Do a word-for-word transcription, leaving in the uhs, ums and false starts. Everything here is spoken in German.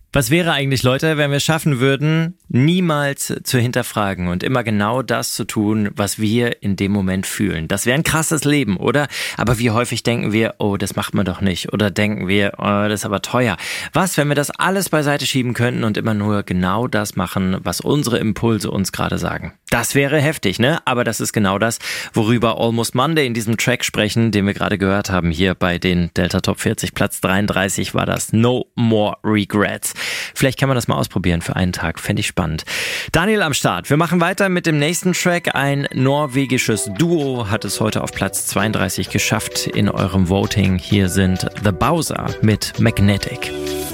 Was wäre eigentlich, Leute, wenn wir es schaffen würden, niemals zu hinterfragen und immer genau das zu tun, was wir in dem Moment fühlen? Das wäre ein krasses Leben, oder? Aber wie häufig denken wir, oh, das macht man doch nicht. Oder denken wir, oh, das ist aber teuer. Was, wenn wir das alles beiseite schieben könnten und immer nur genau das machen, was unsere Impulse uns gerade sagen? Das wäre heftig, ne? Aber das ist genau das, worüber Almost Monday in diesem Track sprechen, den wir gerade gehört haben. Hier bei den Delta Top vierzig, Platz dreiunddreißig war das No More Regrets. Vielleicht kann man das mal ausprobieren für einen Tag. Fände ich spannend. Daniel am Start. Wir machen weiter mit dem nächsten Track. Ein norwegisches Duo hat es heute auf Platz zweiunddreißig geschafft in eurem Voting. Hier sind The Bowser mit Magnetic.